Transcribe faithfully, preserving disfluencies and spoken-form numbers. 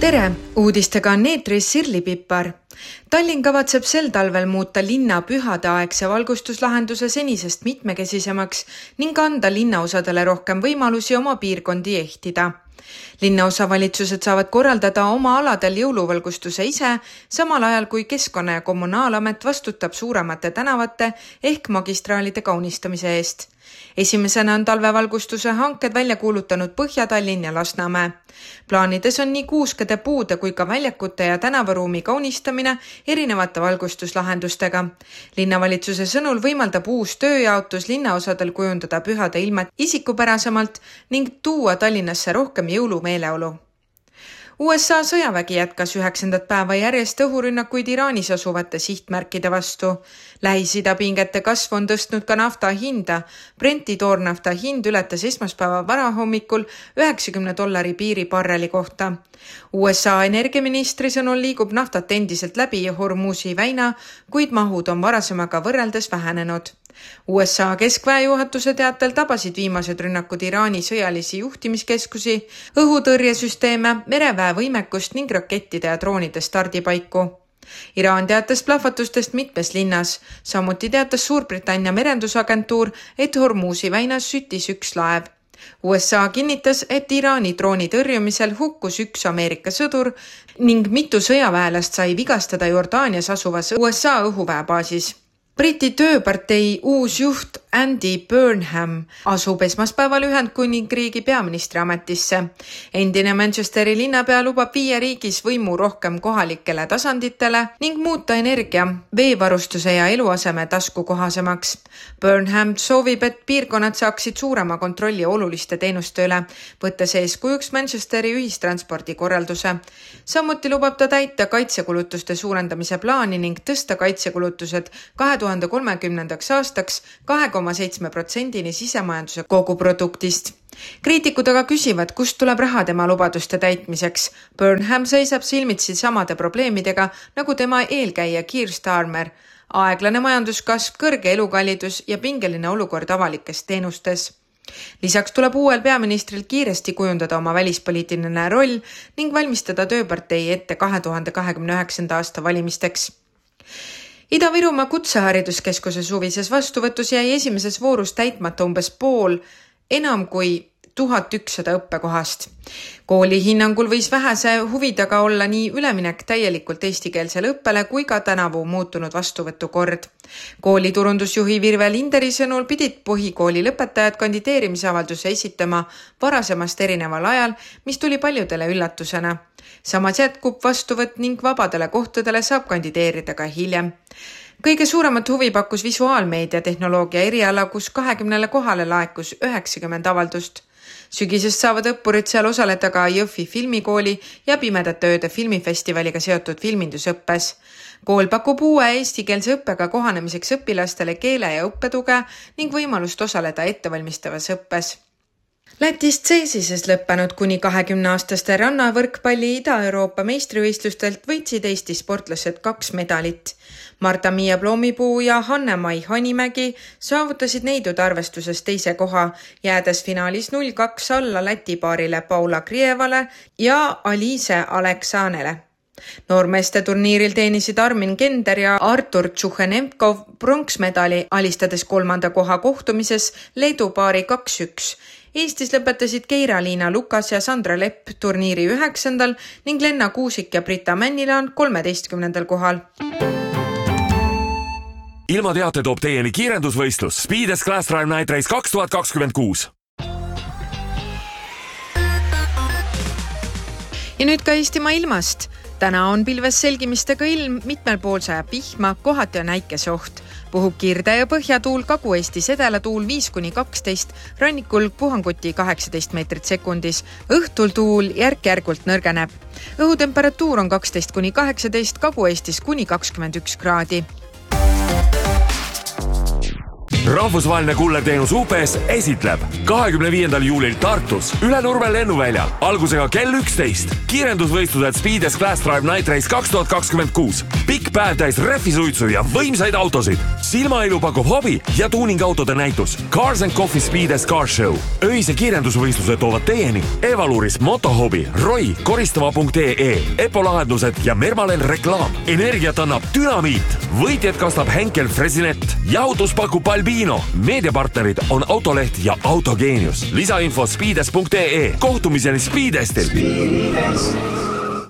Tere! Uudistega on eetris Sirli Pippar. Tallinn kavatseb sel talvel muuta linna pühadeaegse valgustuslahenduse senisest mitmekesisemaks ning anda linnaosadele rohkem võimalusi oma piirkondi ehtida. Linnaosavalitsused saavad korraldada oma aladel jõuluvalgustuse ise, samal ajal kui Keskkonna- ja Kommunaalamet vastutab suuremate tänavate ehk magistraalide kaunistamise eest. Esimesena on talvevalgustuse hanked välja kuulutanud Põhja-Tallinn ja Lasnamäe. Plaanides on nii kuuskede puude kui ka väljakute ja tänavaruumi kaunistamine erinevate valgustuslahendustega. Linnavalitsuse sõnul võimaldab uus tööjaotus linnaosadel kujundada pühade ilmet isikupärasemalt ning tuua Tallinnasse rohkem jõulumeeleolu. U S A sõjavägi jätkas üheksandat päeva järjest õhurünnakuid Iraanis asuvate sihtmärkide vastu. Lähis-Ida pingete kasv on tõstnud ka nafta hinda. Brenti toornafta hind ületas esmaspäeva varahommikul üheksakümne dollari piiri barreli kohta. U S A energiaministri sõnul liigub naftat endiselt läbi Hormuzi väina, kuid mahud on varasemaga võrreldes vähenenud. U S A keskväejuhatuse teatel tabasid viimased rünnakud Iraani sõjalisi juhtimiskeskusi, õhutõrjesüsteeme, mereväe võimekust ning rakettide ja droonide stardipaiku. Iraan teatas plahvatustest mitmes linnas, samuti teatas Suurbritannia merendusagentuur, et Hormuzi väinas süttis üks laev. U S A kinnitas, et Iraani drooni tõrjumisel hukkus üks Ameerika sõdur ning mitu sõjaväelast sai vigastada Jordaanias asuvas U S A õhuväebaasis. Briti tööpartei uus juht Andy Burnham asub esmaspäeval Ühendkuningriigi peaministri ametisse. Endine Manchesteri linnapea lubab viia riigis võimu rohkem kohalikele tasanditele ning muuta energia, veevarustuse ja eluaseme taskukohasemaks. Burnham soovib, et piirkonnad saaksid suurema kontrolli oluliste teenuste üle, võttes eeskujuks Manchesteri ühistranspordi korralduse. Samuti lubab ta täita kaitsekulutuste suurendamise plaani ning tõsta kaitsekulutused kahe tuhande kolmekümnendaks aastaks kahe koma seitse protsendini sisemajanduse koguproduktist. Kriitikud aga küsivad, kust tuleb raha tema lubaduste täitmiseks. Burnham seisab silmitsi samade probleemidega nagu tema eelkäija Keir Starmer. Aeglane majanduskasv, kõrge elukallidus ja pingeline olukord avalikes teenustes. Lisaks tuleb uuel peaministril kiiresti kujundada oma välispoliitiline roll ning valmistada tööpartei ette kahe tuhande kahekümne üheksanda aasta valimisteks. Ida-Virumaa kutsehariduskeskuse suvises vastuvõtus jäi esimeses voorus täitmata umbes pool, enam kui tuhat ükssada õppekohast. Kooli hinnangul võis vähese huvidaga olla nii üleminek täielikult eestikeelsele õppele kui ka tänavu muutunud vastuvõtukord. Kooli turundusjuhi Virve Linderi sõnul pidid põhikooli lõpetajad kandideerimisavalduse esitama varasemast erineval ajal, mis tuli paljudele üllatusena. Samas jätkub vastuvõtt ning vabadele kohtadele saab kandideerida ka hiljem. Kõige suuremat huvi pakkus visuaalmeedia tehnoloogia eriala, kus kahekümnele kohale laekus üheksakümmend avaldust. Sügisest saavad õppurid seal osaleda ka Jõhvi filmikooli ja Pimedate ööde filmifestivaliga seotud filmindusõppes. Kool pakub uue eestikeelse õppega kohanemiseks õpilastele keele ja õppetuge ning võimalust osaleda ettevalmistavas õppes. Lätist seesises lõppenud kuni kahekümne aastaste rannavõrkpalli Ida-Euroopa meistrivõistlustelt võitsid Eesti sportlased kaks medalit. Marta-Miia Ploomipuu ja Hanne-Mai Hanimägi saavutasid neidud arvestuses teise koha, jäädes finaalis null kaks alla Läti paarile Paula Krievale ja Aliise Aleksanele. Noormeeste turniiril teenisid Armin Kender ja Artur Tšuhenemkov pronksmedali, alistades kolmanda koha kohtumises Leedu paari kaks üks. Eestis lõpetasid Keira-Liina Lukas ja Sandra Lepp turniiri üheksandal ning Lenna Kuusik ja Brita Männilaan kolmeteistkümnendal kohal. Ilma teate toob teieni kiirendusvõistlus Speedes Class Drive Night Race kaks tuhat kakskümmend kuus. Ja nüüd ka Eestimaa ilmast. Täna on pilves selgimistega ilm, mitmel pool sajab vihma, kohati on äikeseoht. Puhub kirde ja põhjatuul, Kagu-Eestis edelatuul viis kuni kaksteist, rannikul puhanguti kaheksateist meetrit sekundis. Õhtul tuul järk-järgult nõrgeneb. Õhutemperatuur on kaksteist kuni kaheksateist, Kagu-Eestis kuni kakskümmend üks kraadi. Rahvusvaheline kullerteenus U P S esitleb kahekümne viiendal juulil Tartus üle Nurme lennuväljal algusega kell üksteist. Kiirendusvõistlused Speed S Class Drive Night Race kaks tuhat kakskümmend kuus. Pikk päev täis rehvisuitsu ja võimsaid autosid. Silmailu pakub hobi ja tuuningautode näitus. Cars and Coffee Speed S Car Show. Öise kiirendusvõistlused toovad teieni Evaluris, Motohobi, Roy, koristava punkt ee, Epo lahendused ja Mermalen reklaam. Energiat annab Dynamiit. Võitjad kastab Henkel Fresinet. Jahutus pakub Balbino. Meediapartnerid on Autoleht ja Autogeenius. Lisainfo speedes punkt ee. Kohtumiseni Speedestil.